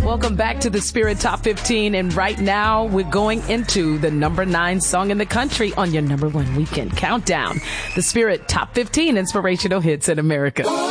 Welcome back to the Spirit Top 15. And right now, we're going into the number 9 song in the country on your number 1 weekend countdown. The Spirit Top 15 inspirational hits in America.